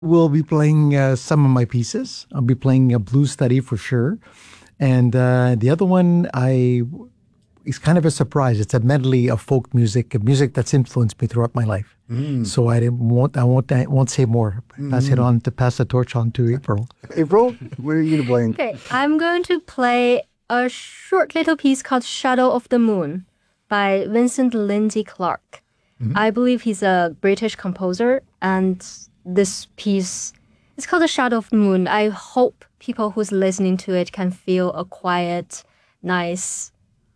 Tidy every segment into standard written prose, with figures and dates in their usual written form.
We'll be playing some of my pieces. I'll be playing a blues study for sure. And the other one, I is kind of a surprise. It's a medley of folk music, music that's influenced me throughout my life. So I won't say more. Pass the torch on to April. April, what are you going to play? Okay, I'm going to play a short little piece called Shadow of the Moon by Vincent Lindsay Clarke. I believe he's a British composer, and this piece is called The Shadow of the Moon. I hope people who's listening to it can feel a quiet, nice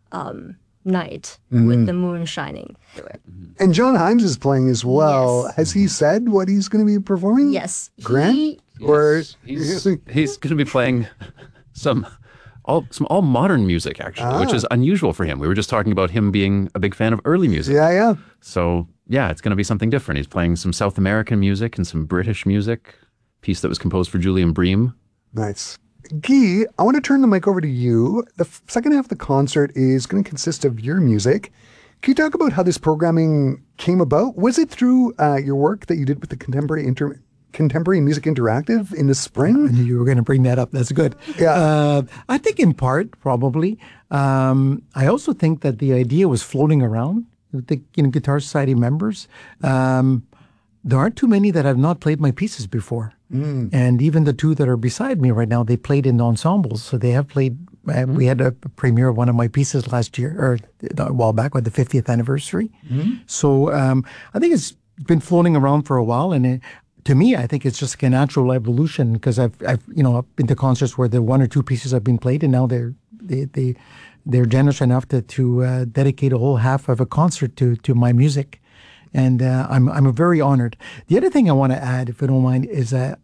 night with the moon shining through it. And John Himes is playing as well. Yes. Has he said what he's going to be performing? Yes. Grant? He's going to be playing some all modern music, actually, which is unusual for him. We were just talking about him being a big fan of early music. Yeah. So, yeah, it's going to be something different. He's playing some South American music and some British music, piece that was composed for Julian Bream. Nice. Guy, I want to turn the mic over to you. The second half of the concert is going to consist of your music. Can you talk about how this programming came about? Was it through your work that you did with the Contemporary Music Interactive in the spring? I knew you were going to bring that up. That's good. Yeah. I think in part, probably. I also think that the idea was floating around with the Guitar Society members. There aren't too many that have not played my pieces before. And even the two that are beside me right now, they played in ensembles. So they have played. We had a premiere of one of my pieces last year, or a while back, with the 50th anniversary. So I think it's been floating around for a while. And to me, I think it's just like a natural evolution, because I've been to concerts where the one or two pieces have been played, and now they're generous enough to dedicate a whole half of a concert to my music. And I'm very honored. The other thing I want to add, if you don't mind, is that,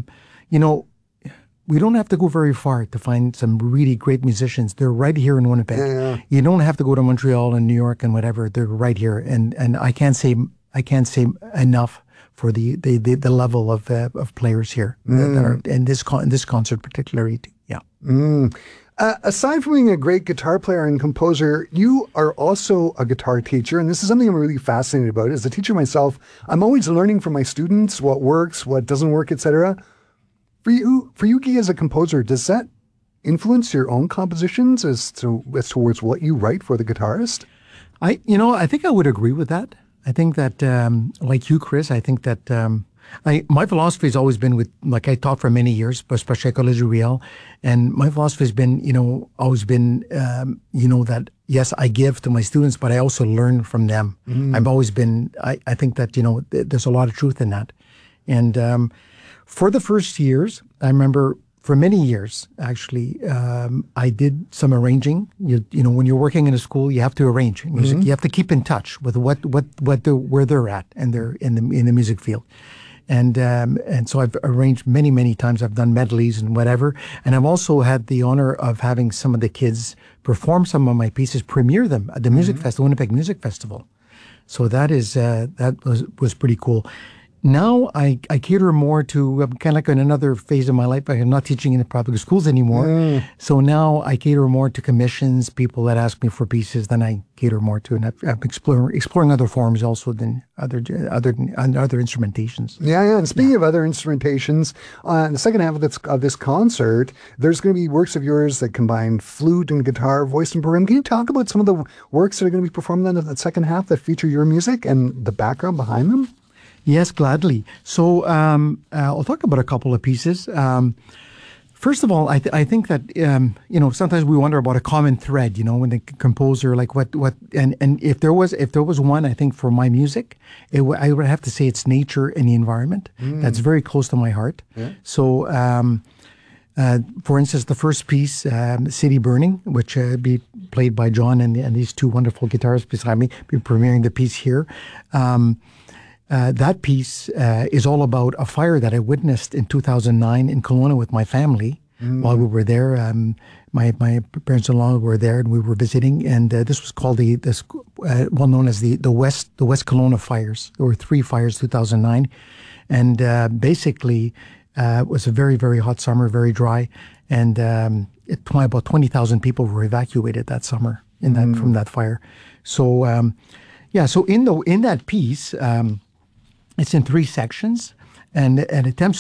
we don't have to go very far to find some really great musicians. They're right here in Winnipeg. Yeah. You don't have to go to Montreal and New York and whatever. They're right here. And I can't say enough for the level of players here that are in this concert particularly. Yeah. Aside from being a great guitar player and composer, you are also a guitar teacher, and this is something I'm really fascinated about. As a teacher myself, I'm always learning from my students what works, what doesn't work, etc. For you, Guy, as a composer, does that influence your own compositions as towards what you write for the guitarist? I think I would agree with that. I think that, like you, Chris, I think that my philosophy has always been I taught for many years, especially at Collège Riel, and my philosophy has been, always been, that yes, I give to my students, but I also learn from them. I've always been, I think that, there's a lot of truth in that. And for the first years, I remember for many years, actually, I did some arranging. When you're working in a school, you have to arrange music. You have to keep in touch with where they're at and they're in the music field. And so I've arranged many times. I've done medleys and whatever. And I've also had the honor of having some of the kids perform some of my pieces, premiere them at the Music Festival, Winnipeg Music Festival. So that was pretty cool. Now I cater more to, I'm kind of like in another phase of my life. I'm not teaching in the public schools anymore. So now I cater more to commissions, people that ask me for pieces, then I cater more to, and I'm exploring other forms also than other instrumentations. Yeah. And speaking of other instrumentations, in the second half of this concert, there's going to be works of yours that combine flute and guitar, voice and program. Can you talk about some of the works that are going to be performed in the second half that feature your music and the background behind them? Yes, gladly. So I'll talk about a couple of pieces. First of all, I think that sometimes we wonder about a common thread. When the composer, like what and if there was one, I think for my music, I would have to say it's nature and the environment. That's very close to my heart. Yeah. So, for instance, the first piece, "City Burning," which be played by John and these two wonderful guitarists beside me, be premiering the piece here. That piece is all about a fire that I witnessed in 2009 in Kelowna with my family while we were there. My parents-in-law were there and we were visiting, and this was called well known as the West Kelowna fires. There were 3 fires, 2009, and basically it was a very, very hot summer, very dry, and about 20,000 people were evacuated that summer from that fire. So so in that piece. It's in 3 sections, and attempts